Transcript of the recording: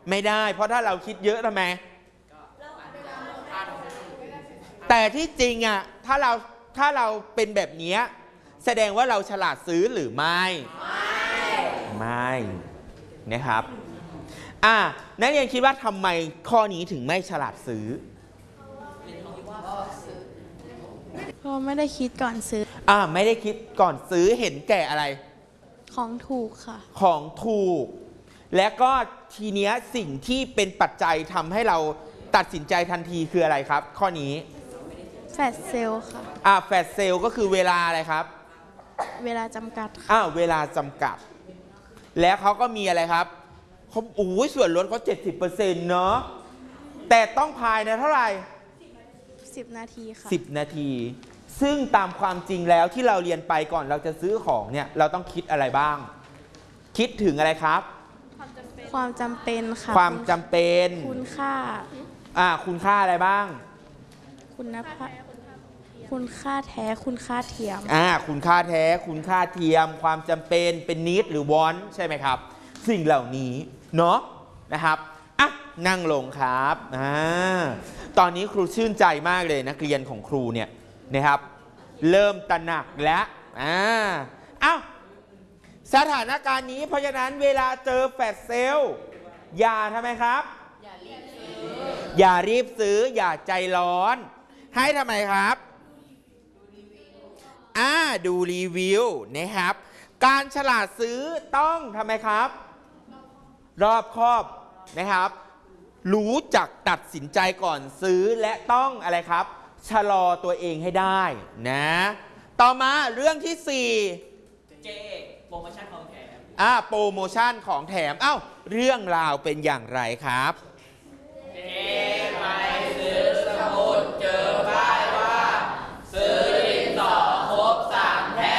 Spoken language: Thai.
ไม่ได้เพราะถ้าเราคิดเยอะทำไมแต่ที่จริงอ่ะถ้าเราเป็นแบบนี้แสดงว่าเราฉลาดซื้อหรือไม่นะครับนักเรียนคิดว่าทำไมข้อนี้ถึงไม่ฉลาดซื้อเพราะไม่ได้คิดก่อนซื้อไม่ได้คิดก่อนซื้อเห็นแก่อะไรของถูกค่ะของถูกและก็ทีเนี้ยสิ่งที่เป็นปัจจัยทำให้เราตัดสินใจทันทีคืออะไรครับข้อนี้แฟลชเซลค่ะแฟลชเซลก็คือเวลาอะไรครับเวลาจำกัดค่ะเวลาจำกัดแล้วเขาก็มีอะไรครับเขาส่วนลดเขา 70% เนาะแต่ต้องภายในเท่าไหร่ 10 นาทีค่ะ 10 นาทีซึ่งตามความจริงแล้วที่เราเรียนไปก่อนเราจะซื้อของเนี่ยเราต้องคิดอะไรบ้างคิดถึงอะไรครับความจำเป็นค่ะความจำเป็นคุณค่าคุณค่าอะไรบ้างคุณค่าแท้คุณค่าเทียมคุณค่าแท้คุณค่าเทียมความจำเป็นเป็นนิดหรือวอนใช่ไหมครับสิ่งเหล่านี้เนาะนะครับนั่งลงครับตอนนี้ครูชื่นใจมากเลยนักเรียนของครูเนี่ยนะครับเริ่มตระหนักแล้วสถานการณ์นี้เพราะฉะนั้นเวลาเจอแฟลชเซลอย่าทำไมครับอย่ารีบซื้ออย่าใจร้อนให้ทำไมครับดูรีวิวนะครับการฉลาดซื้อต้องทำไมครับรอบคอบนะครับรู้จักตัดสินใจก่อนซื้อและต้องอะไรครับชะลอตัวเองให้ได้นะต่อมาเรื่องที่4โปรโมชั่นของแถมโปรโมชั่นของแถมเรื่องราวเป็นอย่างไรครับ